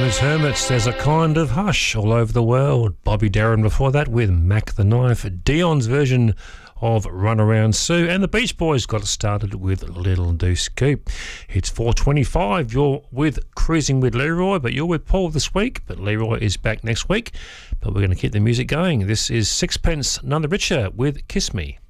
Hermits, there's a kind of hush all over the world. Bobby Darin before that with Mac the Knife, Dion's version of Runaround Sue, and the Beach Boys got started with Little Deuce Coupe. It's 4:25. You're with Cruising with Leroy, but you're with Paul this week. But Leroy is back next week. But we're going to keep the music going. This is Sixpence None the Richer with Kiss Me.